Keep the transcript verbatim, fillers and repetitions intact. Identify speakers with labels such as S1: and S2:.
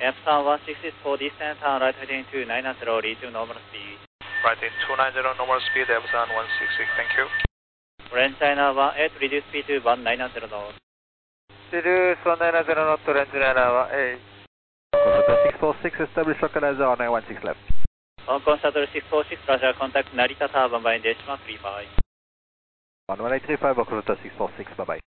S1: F one one six is for descent, turn right heading two nine zero, resume normal speed.
S2: Right in two nine zero, normal speed, F one one six six, thank you.
S1: Range China one eight, reduce speed to one nine zero knots.
S3: Reduce one nine zero knot to range China one eight.
S4: Contact six four six, establish localizer one nine one six left.
S1: On Contact six four six, Roger, contact Narita Tower by Decimal three five.
S4: one one eight three five, Contact six four six, bye bye.